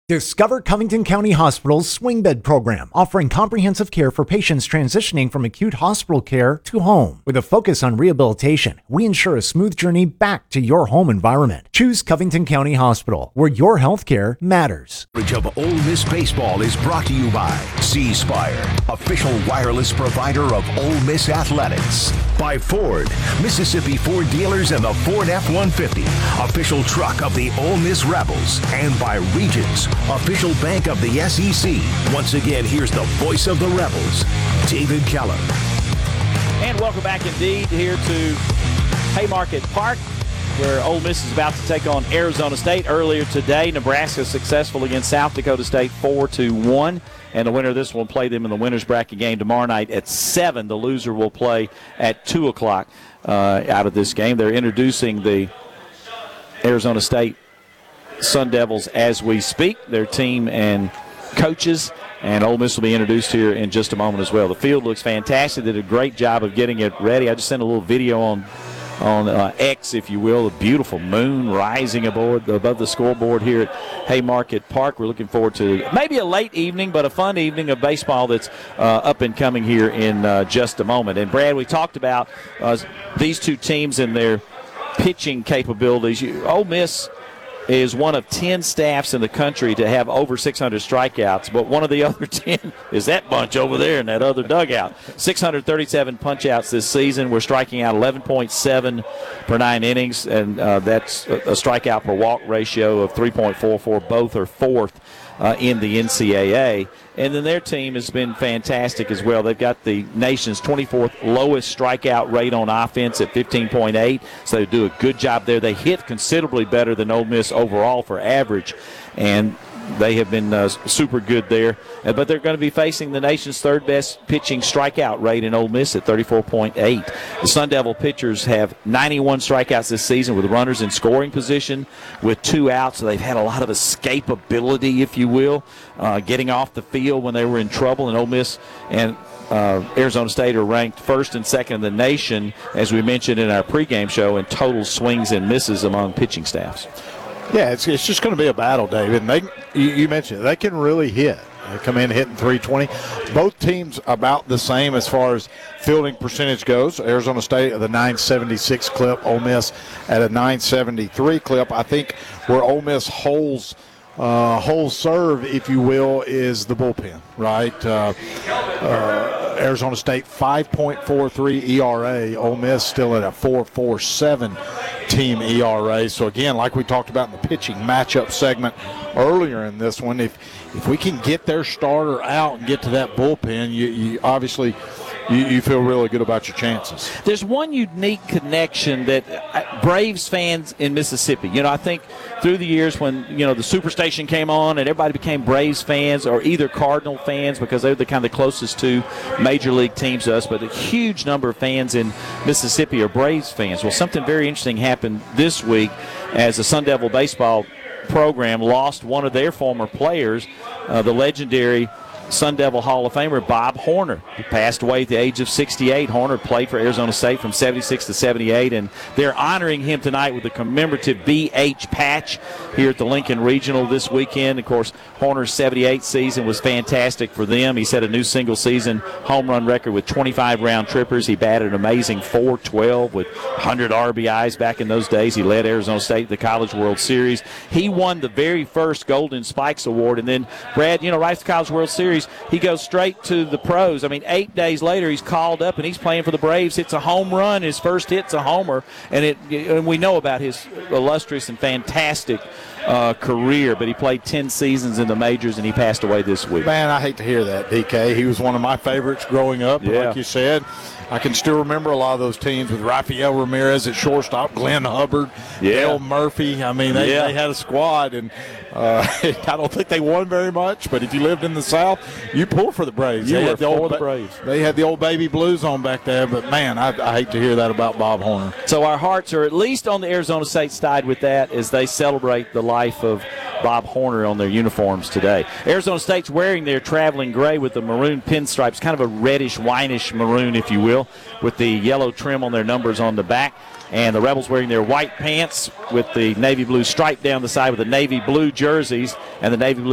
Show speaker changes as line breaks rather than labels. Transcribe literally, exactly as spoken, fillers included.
Discover Covington County Hospital's Swing Bed Program, offering comprehensive care for patients transitioning from acute hospital care to home. With a focus on rehabilitation, we ensure a smooth journey back to your home environment. Choose Covington County Hospital, where your health care matters.
Coverage of Ole Miss baseball is brought to you by C Spire, official wireless provider of Ole Miss athletics. By Ford, Mississippi Ford dealers and the Ford F one fifty, official truck of the Ole Miss Rebels. And by Regions, official bank of the S E C. Once again, here's the voice of the Rebels, David Keller.
And welcome back indeed here to Haymarket Park, where Ole Miss is about to take on Arizona State. Earlier today, Nebraska successful against South Dakota State four to one. And the winner of this will play them in the winner's bracket game tomorrow night at seven. The loser will play at two o'clock uh, out of this game. They're introducing the Arizona State Sun Devils as we speak, their team and coaches, and Ole Miss will be introduced here in just a moment as well. The field looks fantastic. They did a great job of getting it ready. I just sent a little video on on uh, X, if you will, a beautiful moon rising aboard above the scoreboard here at Haymarket Park. We're looking forward to maybe a late evening, but a fun evening of baseball that's uh, up and coming here in uh, just a moment. And, Brad, we talked about uh, these two teams and their pitching capabilities. You, Ole Miss is one of ten staffs in the country to have over six hundred strikeouts, but one of the other ten is that bunch over there in that other dugout. six hundred thirty-seven punch-outs this season. We're striking out eleven point seven per nine innings, and uh, that's a, a strikeout per walk ratio of three point four four. Both are fourth uh, in the N C double A. And then their team has been fantastic as well. They've got the nation's twenty-fourth lowest strikeout rate on offense at fifteen point eight, so they do a good job there. They hit considerably better than Ole Miss overall for average, and they have been uh, super good there. Uh, but they're going to be facing the nation's third-best pitching strikeout rate in Ole Miss at thirty-four point eight. The Sun Devil pitchers have ninety-one strikeouts this season with runners in scoring position with two outs. So they've had a lot of escapability, if you will, uh, getting off the field when they were in trouble. And Ole Miss and Uh, Arizona State are ranked first and second in the nation, as we mentioned in our pregame show, in total swings and misses among pitching staffs.
Yeah, it's, it's just going to be a battle, David. And they, you, you mentioned it, they can really hit. They come in hitting three twenty. Both teams about the same as far as fielding percentage goes. Arizona State at the nine seventy-six clip, Ole Miss at a nine seventy-three clip. I think where Ole Miss holds uh, whole serve, if you will, is the bullpen, right? Uh, uh, Arizona State five point four three E R A. Ole Miss still at a four point four seven team E R A. So again, like we talked about in the pitching matchup segment earlier in this one, if if we can get their starter out and get to that bullpen, you, you obviously you, you feel really good about your chances.
There's one unique connection that Braves fans in Mississippi, you know, I think through the years when, you know, the Superstation came on and everybody became Braves fans or either Cardinal fans because they're the kind of the closest to major league teams to us, but a huge number of fans in Mississippi are Braves fans. Well, something very interesting happened this week as the Sun Devil baseball program lost one of their former players, uh, the legendary Sun Devil Hall of Famer Bob Horner. He passed away at the age of sixty-eight. Horner played for Arizona State from seventy-six to seventy-eight, and they're honoring him tonight with a commemorative B H patch here at the Lincoln Regional this weekend. Of course, Horner's seventy-eight season was fantastic for them. He set a new single-season home run record with twenty-five round trippers. He batted an amazing four twelve with one hundred R B Is back in those days. He led Arizona State to the College World Series. He won the very first Golden Spikes Award, and then, Brad, you know, right to the College World Series, he goes straight to the pros. I mean, eight days later, he's called up, and he's playing for the Braves. Hits a home run. His first hit's a homer, and it. And we know about his illustrious and fantastic uh, career, but he played ten seasons in the majors, and he passed away this week.
Man, I hate to hear that, D K. He was one of my favorites growing up,
yeah.
Like you said. I can still remember a lot of those teams with Rafael Ramirez at shortstop, Glenn Hubbard,
yeah.
Dale Murphy. I mean, they,
yeah.
they had a squad, and uh, I don't think they won very much, but if you lived in the South, you pulled for the Braves.
You
they
were
had the
for
old,
the Braves.
They had the old baby blues on back there, but, man, I, I hate to hear that about Bob Horner.
So our hearts are at least on the Arizona State side with that as they celebrate the life of Bob Horner on their uniforms today. Arizona State's wearing their traveling gray with the maroon pinstripes, kind of a reddish, winish maroon, if you will, with the yellow trim on their numbers on the back. And the Rebels wearing their white pants with the navy blue stripe down the side with the navy blue jerseys and the navy blue